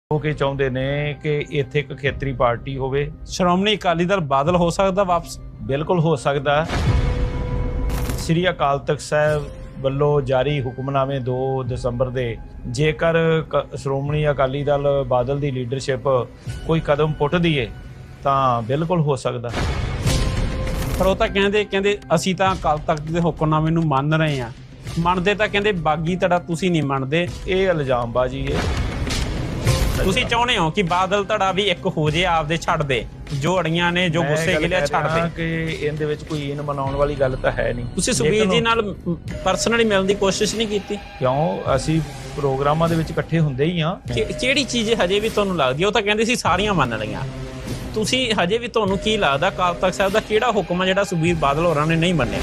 के चाਹੁंदे ने कि इत्थे एक खेतरी पार्टी होवे। श्रोमणी अकाली दल बादल हो सकता वापस? बिल्कुल हो सकता। श्री अकाल तख्त साहब ਵੱਲੋਂ ਜਾਰੀ ਹੁਕਮਨਾਮੇ 2 ਦਸੰਬਰ ਦੇ ਜੇਕਰ ਸ਼੍ਰੋਮਣੀ ਅਕਾਲੀ ਦਲ ਬਾਦਲ ਦੀ ਲੀਡਰਸ਼ਿਪ ਕੋਈ ਕਦਮ ਪੁੱਟਦੀ ਏ ਤਾਂ ਬਿਲਕੁਲ ਹੋ ਸਕਦਾ। ਪਰ ਉਹ ਤਾਂ ਕਹਿੰਦੇ ਅਸੀਂ ਤਾਂ ਅਕਾਲ ਤਖਤ ਦੇ ਹੁਕਮਨਾਮੇ ਨੂੰ ਮੰਨ ਰਹੇ ਹਾਂ। ਮੰਨਦੇ ਤਾਂ ਕਹਿੰਦੇ ਬਾਗੀ ਧੜਾ ਤੁਸੀਂ ਨਹੀਂ ਮੰਨਦੇ। ਇਹ ਇਲਜ਼ਾਮਬਾਜ਼ੀ ਏ। ਤੁਸੀਂ ਚਾਹੁੰਦੇ ਹੋ ਕਿ ਬਾਦਲ ਧੜਾ ਵੀ ਇੱਕ ਹੋ ਜੇ, ਆਪਦੇ ਛੱਡ ਦੇ ਜੋ ਅੜੀਆਂ ਨੇ, ਜੋ ਗੁੱਸੇ ਗਿਲਿਆ ਛੱਡ ਦੇ। ਕਿ ਇਹਦੇ ਵਿੱਚ ਕੋਈ ਇਨ ਮਨਾਉਣ ਵਾਲੀ ਗੱਲ ਤਾਂ ਹੈ ਨਹੀਂ। ਤੁਸੀਂ ਸੁਖਬੀਰ ਜੀ ਨਾਲ ਪਰਸਨਲੀ ਮਿਲਣ ਦੀ ਕੋਸ਼ਿਸ਼ ਨਹੀਂ ਕੀਤੀ? ਕਿਉਂ, ਅਸੀਂ ਪ੍ਰੋਗਰਾਮਾਂ ਦੇ ਵਿੱਚ ਇਕੱਠੇ ਹੁੰਦੇ ਹੀ ਆ। ਕਿਹੜੀ ਚੀਜ਼ ਹਜੇ ਵੀ ਤੁਹਾਨੂੰ ਲੱਗਦੀ? ਉਹ ਤਾਂ ਕਹਿੰਦੇ ਸੀ ਸਾਰੀਆਂ ਮੰਨ ਲਈਆਂ। ਤੁਸੀਂ ਹਜੇ ਵੀ ਤੁਹਾਨੂੰ ਕੀ ਲੱਗਦਾ ਅਕਾਲ ਤਖਤ ਸਾਹਿਬ ਦਾ ਕਿਹੜਾ ਹੁਕਮ ਆ ਜਿਹੜਾ ਸੁਖਬੀਰ ਬਾਦਲ ਹੋਰਾਂ ਨੇ ਨਹੀਂ ਮੰਨਿਆ?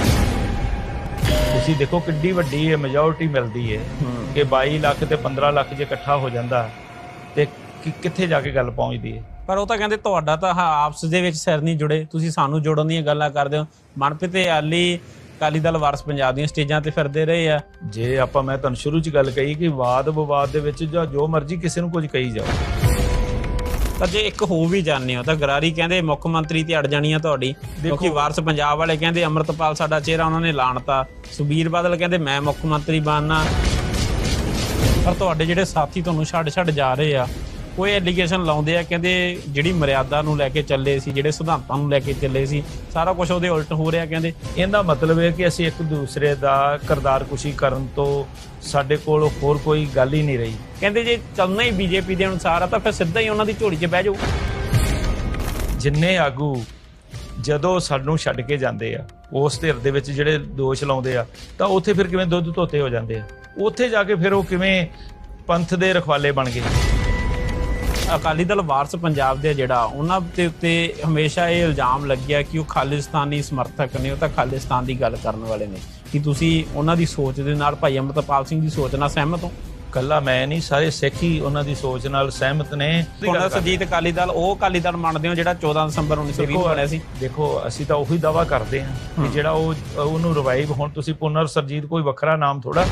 ਤੁਸੀਂ ਦੇਖੋ ਕਿੱਡੀ ਵੱਡੀ ਇਹ ਮੈਜੋਰਟੀ ਮਿਲਦੀ ਹੈ ਕਿ 22 ਲੱਖ ਤੇ 15 ਲੱਖ ਜੇ ਇਕੱਠਾ ਹੋ ਜਾਂਦਾ ਤੇ ਕਿੱਥੇ ਜਾ ਕੇ ਗੱਲ ਪਹੁੰਚਦੀ ਹੈ। ਪਰ ਉਹ ਤਾਂ ਕਹਿੰਦੇ ਤੁਹਾਡਾ ਤਾਂ ਆਪਸ ਦੇ ਵਿੱਚ ਸਿਰ ਨਹੀਂ ਜੁੜੇ, ਤੁਸੀਂ ਸਾਨੂੰ ਜੋੜਨ ਦੀਆਂ ਗੱਲਾਂ ਕਰਦੇ ਹੋ। ਮਨਪ੍ਰੀਤ ਤੇ ਆਲੀ ਅਕਾਲੀ ਦਲ ਵਾਰਸ ਪੰਜਾਬ ਦੀਆਂ ਸਟੇਜਾਂ ਤੇ ਫਿਰਦੇ ਰਹੇ ਆ। ਜੇ ਆਪਾਂ ਮੈਂ ਤੁਹਾਨੂੰ ਸ਼ੁਰੂ 'ਚ ਗੱਲ ਕਹੀ ਕਿ ਵਾਦ ਵਿਵਾਦ ਦੇ ਵਿੱਚ ਜਾਂ ਜੋ ਮਰਜ਼ੀ ਕਿਸੇ ਨੂੰ ਕੁਝ ਕਹੀ ਜਾਓ, ਪਰ ਜੇ ਇੱਕ ਹੋ ਵੀ ਜਾਂਦੇ ਹੋ ਤਾਂ ਗਰਾਰੀ ਕਹਿੰਦੇ ਮੁੱਖ ਮੰਤਰੀ ਤੇ ਅੜ ਜਾਣੀ ਆ ਤੁਹਾਡੀ, ਕਿਉਂਕਿ ਵਾਰਸ ਪੰਜਾਬ ਵਾਲੇ ਕਹਿੰਦੇ ਅੰਮ੍ਰਿਤਪਾਲ ਸਾਡਾ ਚਿਹਰਾ ਉਹਨਾਂ ਨੇ ਲਾਣਤਾ। ਸੁਖਬੀਰ ਬਾਦਲ ਕਹਿੰਦੇ ਮੈਂ ਮੁੱਖ ਮੰਤਰੀ ਬਣਨਾ। ਪਰ ਤੁਹਾਡੇ ਜਿਹੜੇ ਸਾਥੀ ਤੁਹਾਨੂੰ ਛੱਡ ਜਾ ਰਹੇ ਆ, ਉਹ ਐਲੀਗੇਸ਼ਨ ਲਾਉਂਦੇ ਆ, ਕਹਿੰਦੇ ਜਿਹੜੀ ਮਰਿਆਦਾ ਨੂੰ ਲੈ ਕੇ ਚੱਲੇ ਸੀ, ਜਿਹੜੇ ਸਿਧਾਂਤਾਂ ਨੂੰ ਲੈ ਕੇ ਚੱਲੇ ਸੀ, ਸਾਰਾ ਕੁਝ ਉਹਦੇ ਉਲਟ ਹੋ ਰਿਹਾ। ਕਹਿੰਦੇ ਇਹਦਾ ਮਤਲਬ ਹੈ ਕਿ ਅਸੀਂ ਇੱਕ ਦੂਸਰੇ ਦਾ ਕਿਰਦਾਰਕੁਸ਼ੀ ਕਰਨ ਤੋਂ ਸਾਡੇ ਕੋਲ ਹੋਰ ਕੋਈ ਗੱਲ ਹੀ ਨਹੀਂ ਰਹੀ। ਕਹਿੰਦੇ ਜੇ ਚੱਲਣਾ ਹੀ ਬੀਜੇਪੀ ਦੇ ਅਨੁਸਾਰ ਆ ਤਾਂ ਫਿਰ ਸਿੱਧਾ ਹੀ ਉਹਨਾਂ ਦੀ ਝੋਲੀ 'ਚ ਬਹਿ ਜਾਓ। ਜਿੰਨੇ ਆਗੂ ਜਦੋਂ ਸਾਨੂੰ ਛੱਡ ਕੇ ਜਾਂਦੇ ਆ, ਉਸ ਧਿਰ ਦੇ ਵਿੱਚ ਜਿਹੜੇ ਦੋਸ਼ ਲਾਉਂਦੇ ਆ, ਤਾਂ ਉੱਥੇ ਫਿਰ ਕਿਵੇਂ ਦੁੱਧ ਧੋਤੇ ਹੋ ਜਾਂਦੇ ਆ। ਉੱਥੇ ਜਾ ਕੇ ਫਿਰ ਉਹ ਕਿਵੇਂ ਪੰਥ ਦੇ ਰਖਵਾਲੇ ਬਣ ਗਏ। ਅਕਾਲੀ ਦਲ ਵਾਰਸ ਪੰਜਾਬ ਦੇ ਜਿਹੜਾ ਉਹਨਾਂ ਦੇ ਉੱਤੇ ਹਮੇਸ਼ਾ ਇਹ ਇਲਜ਼ਾਮ ਲੱਗਿਆ ਕਿ ਉਹ ਖਾਲਿਸਤਾਨੀ ਸਮਰਥਕ ਨੇ, ਉਹ ਤਾਂ ਖਾਲਿਸਤਾਨ ਦੀ ਗੱਲ ਕਰਨ ਵਾਲੇ ਨੇ। ਕਿ ਤੁਸੀਂ ਉਹਨਾਂ ਦੀ ਸੋਚ ਦੇ ਨਾਲ, ਭਾਈ ਅੰਮ੍ਰਿਤਪਾਲ ਸਿੰਘ ਦੀ ਸੋਚ ਨਾਲ ਸਹਿਮਤ ਹੋ? ਕੱਲਾ ਮੈਂ ਨਹੀਂ, ਸਾਰੇ ਸਿੱਖ ਹੀ ਉਹਨਾਂ ਦੀ ਸੋਚ ਨਾਲ ਸਹਿਮਤ ਨੇ। ਹੁਣ ਸੁਰਜੀਤ ਅਕਾਲੀ ਦਲ ਉਹ ਅਕਾਲੀ ਦਲ ਮੰਨਦੇ ਹੋ ਜਿਹੜਾ 14 ਦਸੰਬਰ 1920 ਨੂੰ ਬਣਿਆ ਸੀ? ਦੇਖੋ ਅਸੀਂ ਤਾਂ ਉਹੀ ਦਾਵਾ ਕਰਦੇ ਹਾਂ ਕਿ ਜਿਹੜਾ ਉਹਨੂੰ ਰਿਵਾਈਵ, ਹੁਣ ਤੁਸੀਂ ਪੁਨਰ ਸਰਜੀਤ ਕੋਈ ਵੱਖਰਾ ਨਾਮ ਥੋੜਾ।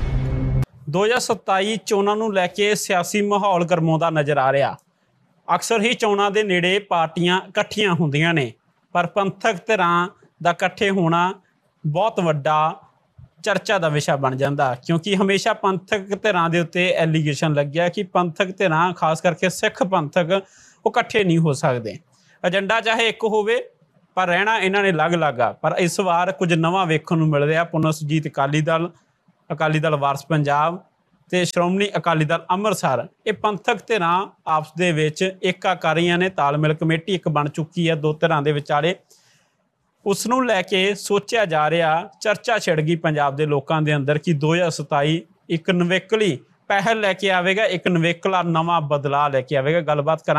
2027 ਚੋਣਾਂ ਨੂੰ ਲੈ ਕੇ ਸਿਆਸੀ ਮਾਹੌਲ ਗਰਮਾਉਂਦਾ ਨਜ਼ਰ ਆ ਰਿਹਾ। ਅਕਸਰ ਹੀ ਚੋਣਾਂ ਦੇ ਨੇੜੇ ਪਾਰਟੀਆਂ ਇਕੱਠੀਆਂ ਹੁੰਦੀਆਂ ਨੇ, ਪਰ ਪੰਥਕ ਧਿਰਾਂ ਦਾ ਇਕੱਠੇ ਹੋਣਾ ਬਹੁਤ ਵੱਡਾ ਚਰਚਾ ਦਾ ਵਿਸ਼ਾ ਬਣ ਜਾਂਦਾ, ਕਿਉਂਕਿ ਹਮੇਸ਼ਾ ਪੰਥਕ ਧਿਰਾਂ ਦੇ ਉੱਤੇ ਐਲੀਗੇਸ਼ਨ ਲੱਗਿਆ ਕਿ ਪੰਥਕ ਧਿਰਾਂ, ਖਾਸ ਕਰਕੇ ਸਿੱਖ ਪੰਥਕ, ਉਹ ਇਕੱਠੇ ਨਹੀਂ ਹੋ ਸਕਦੇ। ਏਜੰਡਾ ਚਾਹੇ ਇੱਕ ਹੋਵੇ ਪਰ ਰਹਿਣਾ ਇਹਨਾਂ ਨੇ ਅਲੱਗ-ਅਲੱਗ ਆ। ਪਰ ਇਸ ਵਾਰ ਕੁਝ ਨਵਾਂ ਵੇਖਣ ਨੂੰ ਮਿਲ ਰਿਹਾ। ਪੁਨਰ ਸੁਰਜੀਤ ਅਕਾਲੀ ਦਲ ਵਾਰਸ ਪੰਜਾਬ ਤੇ ਸ਼੍ਰੋਮਣੀ ਅਕਾਲੀ ਦਲ ਅੰਮ੍ਰਿਤਸਰ, ਇਹ ਪੰਥਕ ਧਿਰਾਂ ਆਪਸ ਦੇ ਵਿੱਚ ਏਕਾ ਕਰ ਰਹੀਆਂ ਨੇ। ਤਾਲਮੇਲ ਕਮੇਟੀ ਇੱਕ ਬਣ ਚੁੱਕੀ ਹੈ ਦੋ ਧਿਰਾਂ ਦੇ ਵਿਚਾਲੇ। ਉਸ ਨੂੰ ਲੈ ਕੇ ਸੋਚਿਆ ਜਾ ਰਿਹਾ, ਚਰਚਾ ਛਿੜ ਗਈ ਪੰਜਾਬ ਦੇ ਲੋਕਾਂ ਦੇ ਅੰਦਰ ਕਿ 2027 ਇੱਕ ਨਿਵੇਕਲੀ ਪਹਿਲ ਲੈ ਕੇ ਆਵੇਗਾ, ਇੱਕ ਨਿਵੇਕਲਾ ਨਵਾਂ ਬਦਲਾਅ ਲੈ ਕੇ ਆਵੇਗਾ। ਗੱਲਬਾਤ ਕਰਾਂ